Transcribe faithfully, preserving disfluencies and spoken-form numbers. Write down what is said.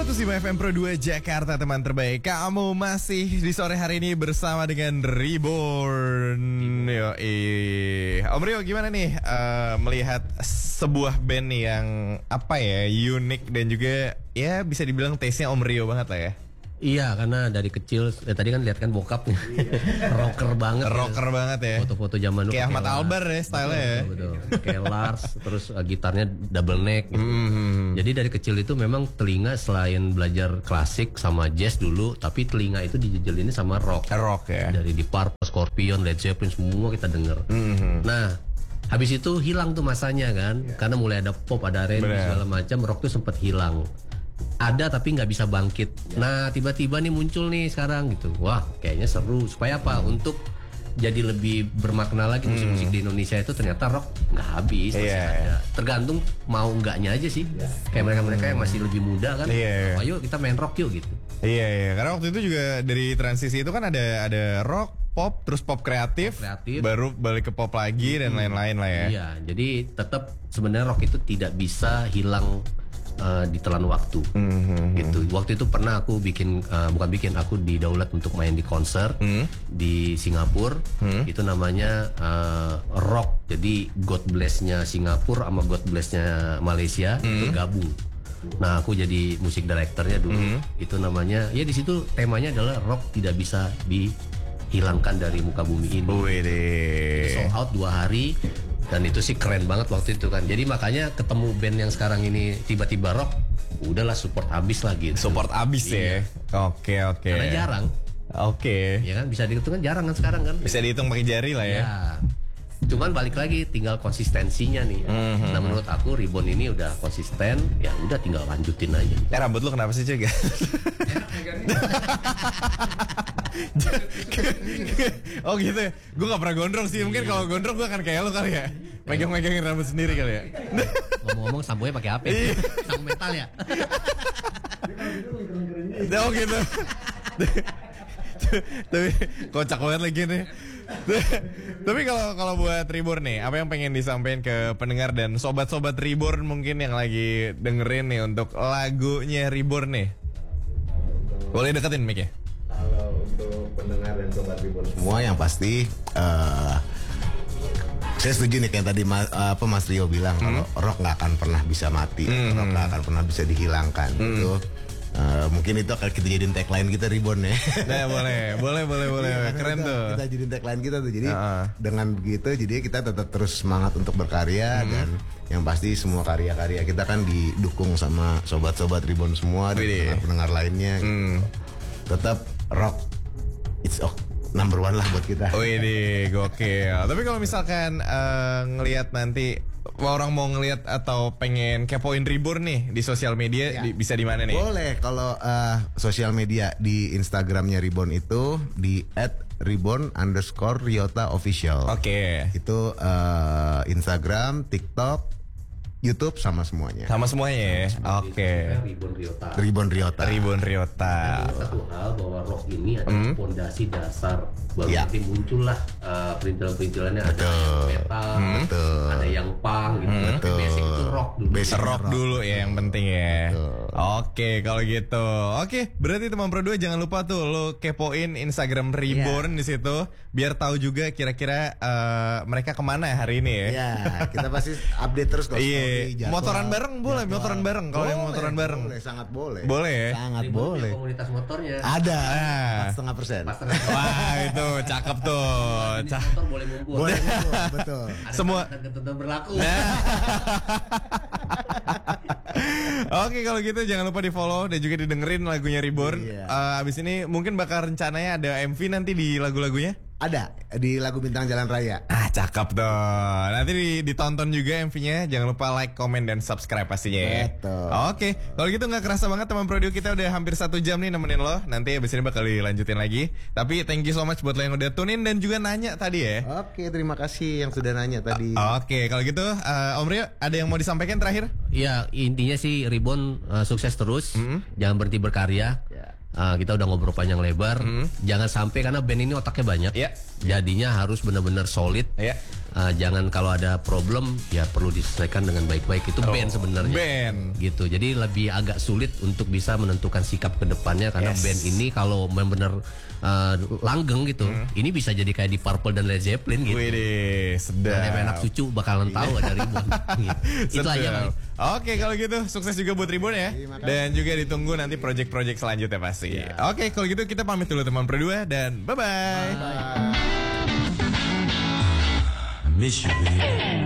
seratus lima F M Pro dua Jakarta, teman terbaik. Kamu masih di sore hari ini bersama dengan Reborn. Yo, eh, Om Rio gimana nih uh, melihat sebuah band nih yang apa ya, unik dan juga ya bisa dibilang taste-nya Om Rio banget lah ya. Iya, karena dari kecil eh, tadi kan lihat kan bokapnya rocker banget, rocker ya. banget ya. Foto-foto zaman dulu kayak Ahmad Albar ya style-nya ya. Betul, betul. Kayak Lars, terus uh, gitarnya double neck gitu. Mm-hmm. Jadi dari kecil itu memang telinga selain belajar klasik sama jazz dulu, tapi telinga itu dijejelinnya sama rock. Rock ya. Dari Deep Purple, Scorpion, Led Zeppelin semua kita denger. Mm-hmm. Nah, habis itu hilang tuh masanya kan, yeah. Karena mulai ada pop, ada R and B segala macam, rock tuh sempat hilang. Ada tapi nggak bisa bangkit. Ya. Nah tiba-tiba nih muncul nih sekarang gitu. Wah kayaknya seru. Supaya apa? Hmm. Untuk jadi lebih bermakna lagi musik-musik hmm. di Indonesia itu ternyata rock nggak habis masih yeah. ada. Tergantung mau nggaknya aja sih. Yeah. Kayak mereka-mereka yang masih lebih muda kan. Yeah. Ayo kita main rock yuk gitu. Iya yeah, yeah. Karena waktu itu juga dari transisi itu kan ada ada rock, pop, terus pop kreatif, pop kreatif. Baru balik ke pop lagi hmm. dan lain-lain lah ya. Iya. Jadi tetap sebenarnya rock itu tidak bisa hilang Uh, ditelan waktu, mm-hmm. gitu. Waktu itu pernah aku bikin, uh, bukan bikin, aku didaulat untuk main di konser mm. di Singapura. Mm. Itu namanya uh, rock. Jadi God Bless-nya Singapura sama God Bless-nya Malaysia mm. itu gabung. Nah, aku jadi musik directornya dulu. Mm. Itu namanya, ya di situ temanya adalah rock tidak bisa dihilangkan dari muka bumi ini. Jadi sold out dua hari. Dan itu sih keren banget waktu itu kan. Jadi makanya ketemu band yang sekarang ini tiba-tiba rock, udahlah support abis lah gitu. Support abis iya. ya. Oke oke. Karena jarang. Oke. Ya kan bisa dihitung kan jarang kan sekarang kan. Bisa dihitung pakai jari lah ya. Ya. Cuman balik lagi tinggal konsistensinya nih. Mm-hmm. Nah menurut aku Reborn ini udah konsisten, ya udah tinggal lanjutin aja. Eh rambut lu kenapa sih Cek? Oh gitu ya. Gue gak pernah gondrong sih. Mungkin kalau gondrong gue akan kayak lo kali ya. Megang-megangin rambut sendiri kali ya. Ngomong-ngomong sambonya pakai apa? Sampo metal ya. Oh gitu. Tapi kocak banget lagi nih. Tapi kalau kalau buat Reborn nih, apa yang pengen disampaikan ke pendengar dan sobat-sobat Reborn mungkin yang lagi dengerin nih untuk lagunya Reborn nih? Boleh deketin mic-nya. Kalau untuk pendengar dan sobat Reborn semua yang pasti uh, saya setuju nih kayak tadi mas, apa Mas Rio bilang, hmm. kalau rock nggak akan pernah bisa mati, hmm. rock nggak akan pernah bisa dihilangkan. Hmm. Itu uh, mungkin itu akan kita jadiin tagline kita Reborn ya. Nah, boleh, boleh, boleh, boleh, ya, keren kita, tuh. Kita jadiin tagline kita tuh, jadi uh-uh. dengan begitu, jadi kita tetap terus semangat untuk berkarya hmm. dan yang pasti semua karya-karya kita kan didukung sama sobat-sobat Reborn semua dan pendengar-pendengar lainnya. Hmm. Gitu. Tetap rock, it's okay. Number one lah buat kita. Oh ini gokil. Tapi kalau misalkan uh, ngelihat nanti orang mau ngelihat atau pengen kepoin Reborn nih di sosial media, ya. di, bisa di mana nih? Boleh kalau uh, sosial media di Instagramnya Reborn itu di at reborn underscore Ryota official. Oke. Okay. Itu uh, Instagram, TikTok, YouTube sama semuanya. Sama semuanya ya. Oke. Okay. Reborn Ryota. Reborn Ryota. Reborn Ryota. Satu hal bahwa rock ini adalah fondasi hmm? dasar. Baru ya. nanti muncullah uh, perintilan-perintilannya, ada yang metal, hmm? ada yang punk gitu. Hmm? Tapi basic itu rock dulu. Basic rock, rock dulu ya yang penting ya. Betul. Oke, kalau gitu. Oke, berarti teman Pro dua jangan lupa tuh lo kepoin Instagram Reborn yeah. di situ biar tahu juga kira-kira uh, mereka kemana hari ini ya. Iya, yeah, kita pasti update terus kok. Iya. Motoran bareng boleh, jadwal. motoran bareng kalau yang motoran bareng. Boleh, sangat boleh. Boleh ya? Sangat Reborn boleh. Komunitas motornya. Ada. empat setengah persen. Wah, itu cakep tuh. Ca- motor boleh ngumpul. Boleh ngumpul, betul. Ada semua ketentuan berlaku. Oke, kalau gitu jangan lupa di follow dan juga didengerin lagunya Reborn. Iya. Uh, abis ini mungkin bakal rencananya ada M V nanti di lagu-lagunya. Ada di lagu Bintang Jalan Raya. Ah, cakep tuh. Nanti ditonton juga M V-nya. Jangan lupa like, comment, dan subscribe pastinya ya. Betul. Oke, kalau gitu nggak kerasa banget teman Pro dua kita udah hampir satu jam nih nemenin lo. Nanti abis ini bakal dilanjutin lagi. Tapi thank you so much buat lo yang udah tune in dan juga nanya tadi ya. Oke, terima kasih yang sudah nanya tadi. Uh, Oke, kalau gitu uh, Om Rio ada yang mau disampaikan terakhir? Iya, intinya sih Reborn uh, sukses terus. Mm-hmm. Jangan berhenti berkarya. Yeah. Uh, kita udah ngobrol panjang lebar. Mm. Jangan sampai karena band ini otaknya banyak. Yeah. Jadinya harus benar-benar solid. Yeah. uh, jangan kalau ada problem ya perlu diselesaikan dengan baik-baik. Itu Oh, band sebenarnya. band. Gitu. Jadi lebih agak sulit untuk bisa menentukan sikap ke depannya karena Yes. band ini kalau benar-benar uh, langgeng gitu, Hmm. ini bisa jadi kayak di Purple dan Led Zeppelin gitu. Widih, sedap. Dan anak cucu bakalan tahu ada Ribbon. Gitu. Itu Sedap. aja Bang. Oke kalau gitu sukses juga buat Ribbon ya. Dan juga ditunggu nanti project-project selanjutnya pasti. Oke kalau gitu kita pamit dulu teman berdua dan bye-bye. Miss you, baby.